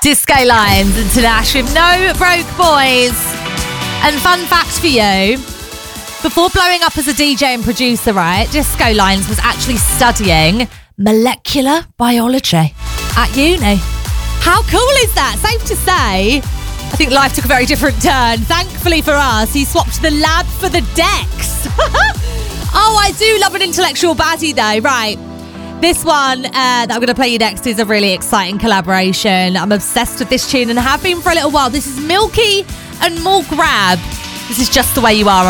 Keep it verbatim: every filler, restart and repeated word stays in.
Disco Lines and Tinashe with No Broke Boys. And fun fact for you, before blowing up as a D J and producer, right, Disco Lines was actually studying molecular biology at uni. How cool is that? Safe to say, I think life took a very different turn. Thankfully for us, he swapped the lab for the decks. Oh, I do love an intellectual baddie though. Right. This one uh, that I'm going to play you next is a really exciting collaboration. I'm obsessed with this tune and have been for a little while. This is Milky and More Grab. This is Just the Way You Are.